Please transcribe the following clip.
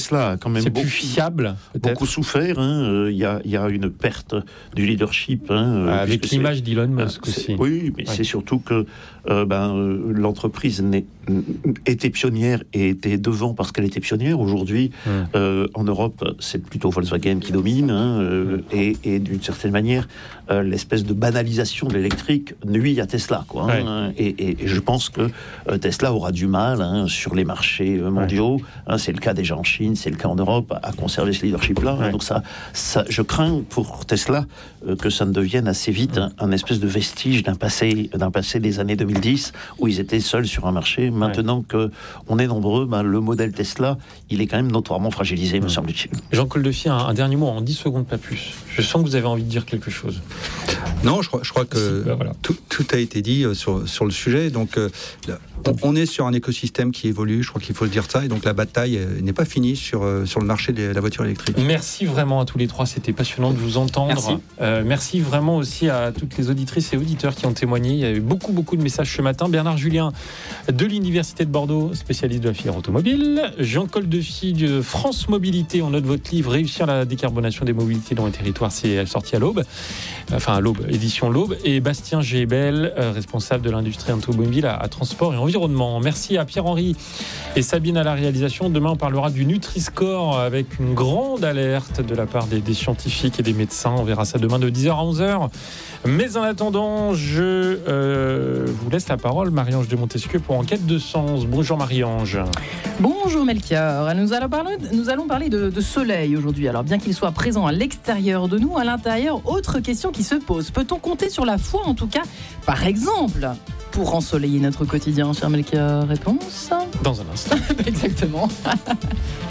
Tesla a quand même C'est plus fiable, peut-être. beaucoup souffert. Il y a une perte du leadership. Avec l'image d'Elon Musk aussi. Oui, mais c'est surtout que l'entreprise était pionnière et était devant parce qu'elle était pionnière. Aujourd'hui, en Europe, c'est plutôt Volkswagen qui domine. Et d'une certaine manière, l'espèce de banalisation de l'électrique nuit à Tesla. Et je pense que Tesla aura du mal sur les marchés mondiaux. C'est le cas déjà en Chine, c'est le cas en Europe, à conserver ce leadership-là. Donc ça, je crains pour Tesla que ça ne devienne assez vite un espèce de vestige d'un passé des années 2010 où ils étaient seuls sur un marché. Maintenant qu'on est nombreux, le modèle Tesla, il est quand même notoirement fragilisé, me semble-t-il. Jean-Claude Deffier, un dernier mot en 10 secondes, pas plus. Je sens que vous avez envie de dire quelque chose. Non, je crois que tout a été dit sur le sujet. Donc, on est sur un écosystème qui évolue, je crois qu'il faut se dire ça. Et donc, la bataille n'est pas finie sur le marché de la voiture électrique. Merci vraiment à tous les trois. C'était passionnant de vous entendre. Merci vraiment aussi à toutes les auditrices et auditeurs qui ont témoigné. Il y a eu beaucoup de messages ce matin. Bernard Julien de l'Université de Bordeaux, spécialiste de la filière automobile. Jean-Claude Deffier de France Mobilité. On note votre livre Réussir la décarbonation des mobilités dans les territoires. C'est sorti à l'Aube. Enfin, à l'Aube, édition l'Aube. Et Bastien Gébel, responsable de l'industrie automobile à transport et environnement. Merci à Pierre-Henri et Sabine à la réalisation. Demain, on parlera du Nutri-Score avec une grande alerte de la part des scientifiques et des médecins. On verra ça demain de 10h à 11h. Mais en attendant, je vous laisse la parole, Marie-Ange de Montesquieu, pour Enquête de sens. Bonjour Marie-Ange. Bonjour Melchior. Nous allons parler de soleil aujourd'hui. Alors bien qu'il soit présent à l'extérieur de nous, à l'intérieur, autre question qui se pose. Peut-on compter sur la foi, en tout cas, par exemple, pour ensoleiller notre quotidien, cher Melchior? Réponse ? Dans un instant. Exactement.